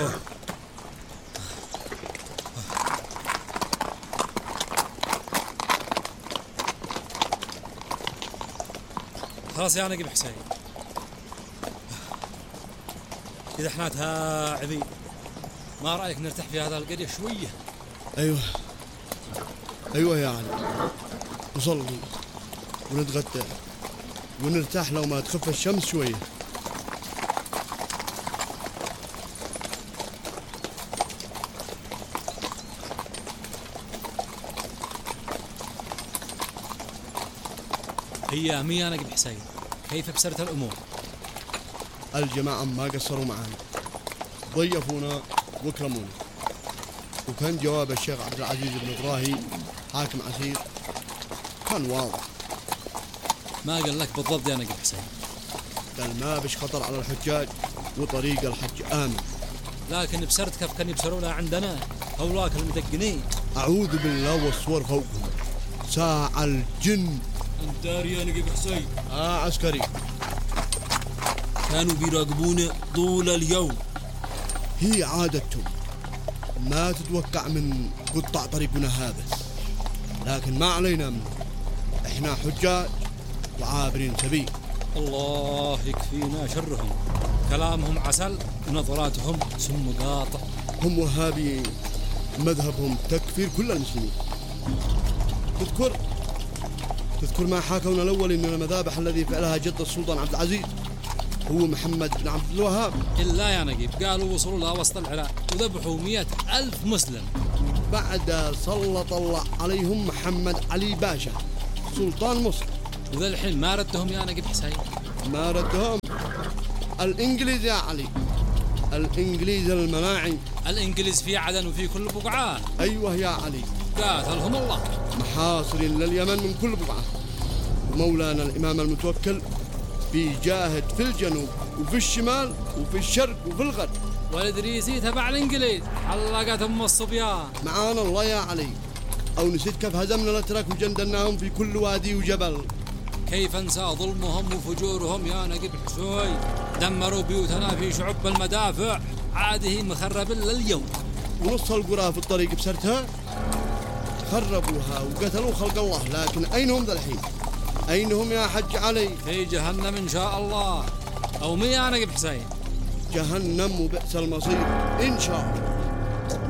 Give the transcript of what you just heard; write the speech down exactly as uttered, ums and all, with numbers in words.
خلاص يا نقيب حسين، إذا احنا تعبين ما رأيك نرتاح في هذا القرية شوية؟ أيوه أيوه يا علي، نصلي ونتغدى ونرتاح لو ما تخف الشمس شوية. هي مية نقيب حسين، كيف بسرت الأمور؟ الجماعة ما قصروا معانا، ضيفونا وكرمونا، وكان جواب الشيخ عبد العزيز بن إبراهيم حاكم عسير كان واضح. ما قال لك بالضبط يا نقيب حسين؟ قال ما بش خطر على الحجاج وطريق الحج آمن. لكن بسرت كيف كان يبصرونا عندنا هولاك المدقنين. أعوذ بالله والصور فوقهم، ساعة الجن. انت يا نقيب حسين؟ آه عسكري. كانوا بيراقبونا طول اليوم. هي عادتهم، ما تتوقع من قطع طريقنا هذا، لكن ما علينا منه، احنا حجاج وعابرين سبيل. الله يكفينا شرهم، كلامهم عسل ونظراتهم سم قاطع. هم وهابيين، مذهبهم تكفير كل المسلمين. تذكر تذكر ما حاكونا الأول إن المذابح الذي فعلها جد السلطان عبد العزيز هو محمد بن عبد الوهاب. إلا يا نقيب، قالوا وصلوا لها وسط العراق وذبحوا مئة ألف مسلم. بعد سلط الله عليهم محمد علي باشا سلطان مصر. وذا الحين ما ردهم يا نقيب حسين؟ ما ردهم الإنجليز يا علي، الإنجليز الملاعين. الإنجليز في عدن وفي كل بقعة. أيوه يا علي، قاتلهم الله. محاصر لليمن من كل بقعة، ومولانا الإمام المتوكل بيجاهد في الجنوب وفي الشمال وفي الشرق وفي الغرب. والإدريسي تبع الإنجليز حلقت أم الصبيان. معانا الله يا علي، أو نسيت كيف هزمنا الأتراك وجندناهم في كل وادي وجبل؟ كيف انسى ظلمهم وفجورهم يا نقيب حسين؟ دمروا بيوتنا في شعب المدافع، عاده مخرب لليوم. ونص القرى في الطريق بسرتها خربوها وقتلوا خلق الله، لكن أين هم ذا الحين؟ أين هم يا حج علي؟ في جهنم إن شاء الله. أو مي يا نقيب حسين؟ جهنم وبئس المصير إن شاء الله.